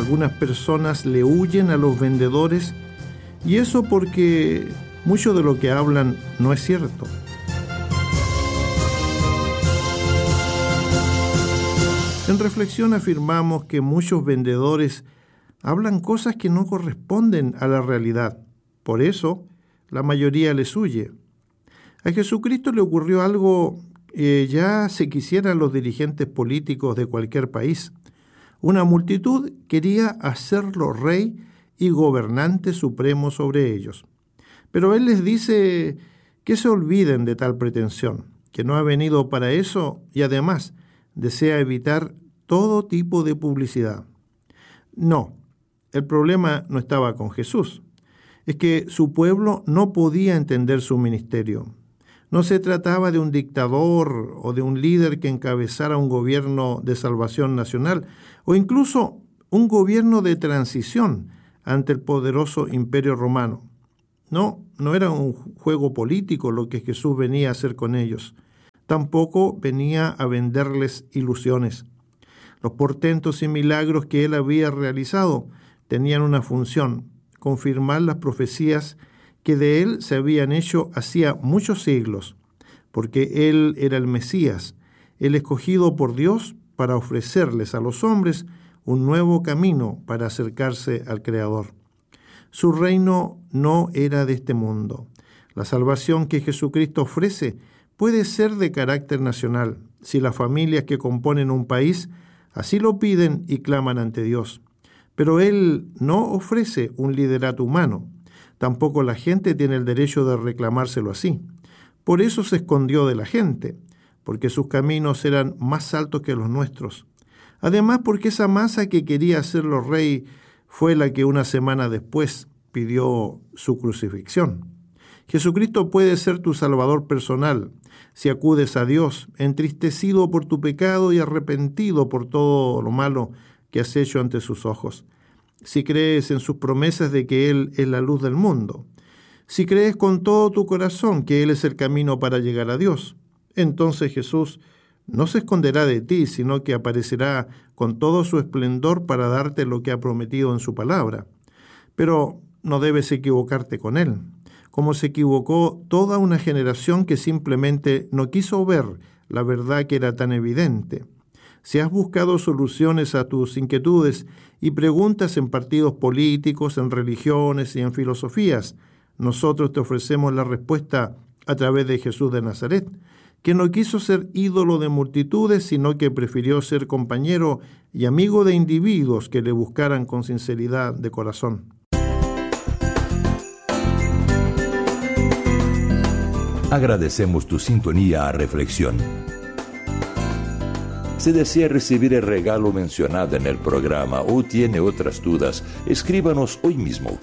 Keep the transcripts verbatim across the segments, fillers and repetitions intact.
Algunas personas le huyen a los vendedores, y eso porque mucho de lo que hablan no es cierto. En Reflexión afirmamos que muchos vendedores hablan cosas que no corresponden a la realidad. Por eso, la mayoría les huye. A Jesucristo le ocurrió algo que ya se quisieran los dirigentes políticos de cualquier país. Una multitud quería hacerlo rey y gobernante supremo sobre ellos. Pero Él les dice que se olviden de tal pretensión, que no ha venido para eso y además desea evitar todo tipo de publicidad. No, el problema no estaba con Jesús. Es que su pueblo no podía entender su ministerio. No se trataba de un dictador o de un líder que encabezara un gobierno de salvación nacional o incluso un gobierno de transición ante el poderoso imperio romano. No, no era un juego político lo que Jesús venía a hacer con ellos. Tampoco venía a venderles ilusiones. Los portentos y milagros que él había realizado tenían una función: confirmar las profecías que de él se habían hecho hacía muchos siglos, porque él era el Mesías, el escogido por Dios para ofrecerles a los hombres un nuevo camino para acercarse al Creador. Su reino no era de este mundo. La salvación que Jesucristo ofrece puede ser de carácter nacional, si las familias que componen un país así lo piden y claman ante Dios. Pero Él no ofrece un liderato humano. Tampoco la gente tiene el derecho de reclamárselo así. Por eso se escondió de la gente, porque sus caminos eran más altos que los nuestros. Además, porque esa masa que quería hacerlo rey fue la que una semana después pidió su crucifixión. Jesucristo puede ser tu Salvador personal si acudes a Dios, entristecido por tu pecado y arrepentido por todo lo malo que has hecho ante sus ojos. Si crees en sus promesas de que Él es la luz del mundo. Si crees con todo tu corazón que Él es el camino para llegar a Dios. Entonces Jesús no se esconderá de ti, sino que aparecerá con todo su esplendor para darte lo que ha prometido en su palabra. Pero no debes equivocarte con Él, como se equivocó toda una generación que simplemente no quiso ver la verdad que era tan evidente. Si has buscado soluciones a tus inquietudes y preguntas en partidos políticos, en religiones y en filosofías, nosotros te ofrecemos la respuesta a través de Jesús de Nazaret, que no quiso ser ídolo de multitudes, sino que prefirió ser compañero y amigo de individuos que le buscaran con sinceridad de corazón. Agradecemos tu sintonía a Reflexión. Si desea recibir el regalo mencionado en el programa o tiene otras dudas, escríbanos hoy mismo.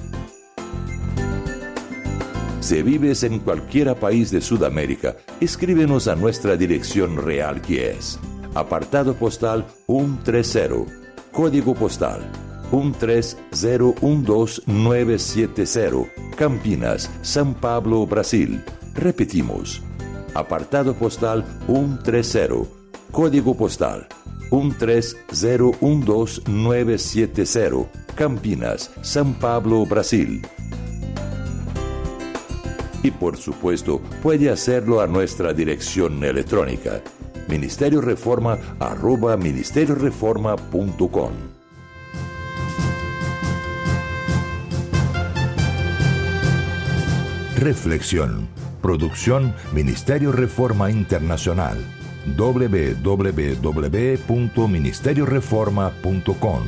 Si vives en cualquier país de Sudamérica, escríbenos a nuestra dirección real, que es apartado postal ciento treinta, código postal uno tres cero uno dos nueve siete cero, Campinas, São Paulo, Brasil. Repetimos, apartado postal ciento treinta, código postal uno tres cero uno dos nueve siete cero, Campinas, São Paulo, Brasil. Y por supuesto, puede hacerlo a nuestra dirección electrónica, ministerio reforma arroba ministerio reforma punto com. Reflexión. Producción Ministerio Reforma Internacional. doble u doble u doble u punto ministerio reforma punto com.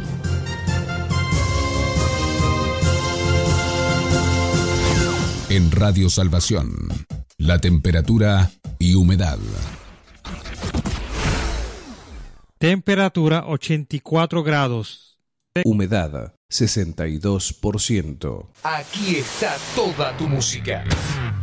En Radio Salvación, la temperatura y humedad. Temperatura ochenta y cuatro grados. Humedad sesenta y dos por ciento. Aquí está toda tu música.